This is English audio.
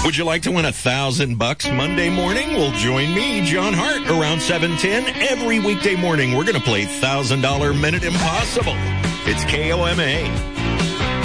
Would you like to win $1,000 Monday morning? Well, join me, John Hart, around 7:10 every weekday morning. We're going to play $1,000 Minute Impossible. It's KOMA.